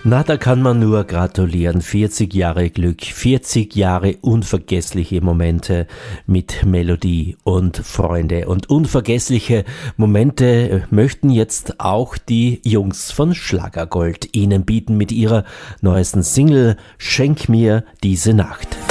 Na, da kann man nur gratulieren. 40 Jahre Glück, 40 Jahre unvergessliche Momente mit Melodie und Freunde. Und unvergessliche Momente möchten jetzt auch die Jungs von Schlagergold Ihnen bieten mit ihrer neuesten Single Schenk mir diese Nacht.